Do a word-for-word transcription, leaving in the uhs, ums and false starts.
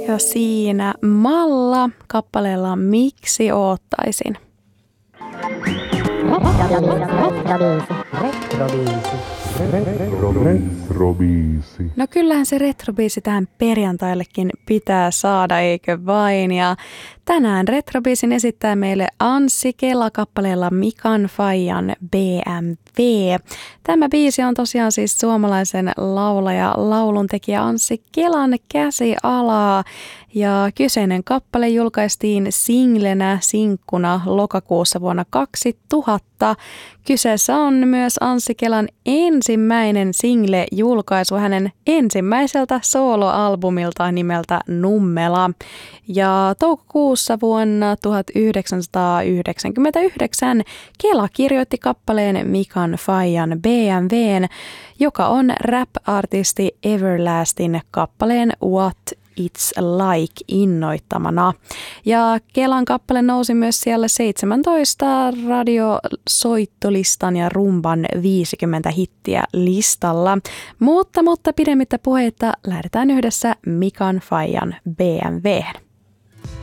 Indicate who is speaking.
Speaker 1: Ja siinä Malla kappaleella Miksi oottaisin.
Speaker 2: Retrobiisi.
Speaker 1: No kyllähän se retrobiisi tähän perjantaillekin pitää saada, eikö vain? Ja tänään retrobiisin esittää meille Anssi Kela kappaleella Mikan Faijan B M W. Tämä biisi on tosiaan siis suomalaisen laulaja, lauluntekijä Anssi Kelan käsialaa. Ja kyseinen kappale julkaistiin singlenä, sinkkuna lokakuussa vuonna kaksituhatta. Kyseessä on myös Anssi Kelan ensimmäinen single-julkaisu hänen ensimmäiseltä soloalbumiltaan nimeltä Nummela. Ja toukokuussa vuonna tuhatyhdeksänsataayhdeksänkymmentäyhdeksän Kela kirjoitti kappaleen Mikan Faijan B M W:n, joka on rap-artisti Everlastin kappaleen What It's Like innoittamana. Ja Kelan kappale nousi myös siellä seitsemäntoista radiosoittolistan ja rumban viisikymmentä hittiä listalla. Mutta, mutta pidemmittä puheitta lähdetään yhdessä Mikan Faijan B M W:hen.